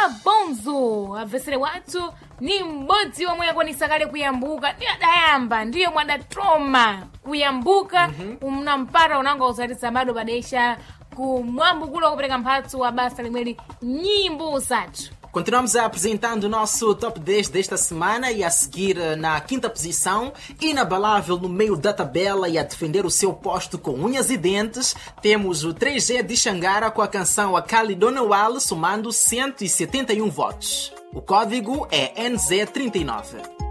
mabonzo abvesere wathu ni m'bodzi omwe yakwanisa kale kuyambuka ndi adayamba ndiyo mwadatroma kuyambuka unampata unanga usatitsa bado padesha kumwambukula kupereka mphatso wa basa limweli nyimbo zathu. Continuamos apresentando o nosso Top 10 desta semana e a seguir na quinta posição, inabalável no meio da tabela e a defender o seu posto com unhas e dentes, temos o 3G de Xangara com a canção Akali Donawal somando 171 votos. O código é NZ39.